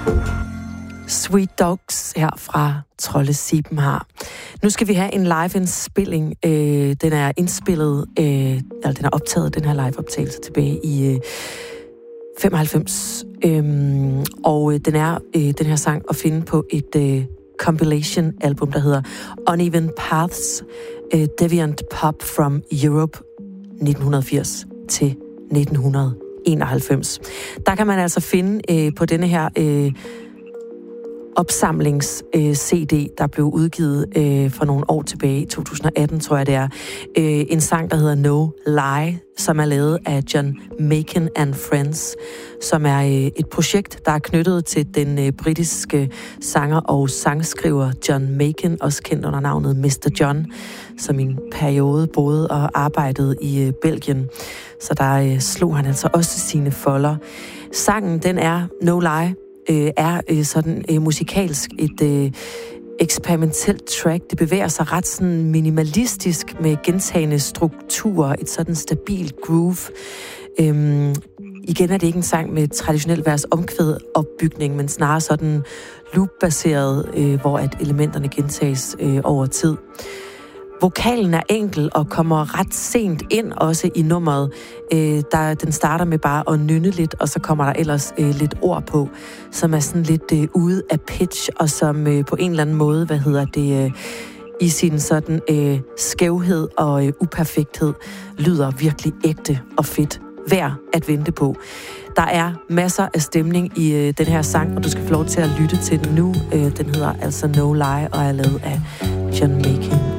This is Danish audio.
Sweet Dogs her fra Trolle Sibenhar. Nu skal vi have en live-indspilling. Den er indspillet, eller den er optaget, den her live-optagelse tilbage i 95. Og den er den her sang at finde på et compilation-album, der hedder Uneven Paths, Deviant Pop from Europe 1980 til 1991. Der kan man altså finde på denne her opsamlings-CD, der blev udgivet for nogle år tilbage, i 2018, tror jeg det er. En sang, der hedder No Lie, som er lavet af John Macon and Friends, som er et projekt, der er knyttet til den britiske sanger og sangskriver John Macon, også kendt under navnet Mr. John, som i en periode boede og arbejdede i Belgien. Så der slog han altså også sine folder. Sangen, den er No Lie, er sådan musikalsk et eksperimentelt track. Det bevæger sig ret sådan minimalistisk med gentagende strukturer, et sådan stabilt groove. Igen er det ikke en sang med traditionel vers omkvæd opbygning, men snarere sådan loop-baseret, hvor at elementerne gentages over tid. Vokalen er enkel og kommer ret sent ind også i nummeret. Den starter med bare at nynne lidt, og så kommer der ellers lidt ord på, som er sådan lidt ude af pitch, og som på en eller anden måde, i sin sådan skævhed og uperfekthed, lyder virkelig ægte og fedt. Værd at vente på. Der er masser af stemning i den her sang, og du skal få lov til at lytte til den nu. Den hedder altså No Lie, og er lavet af John Macon.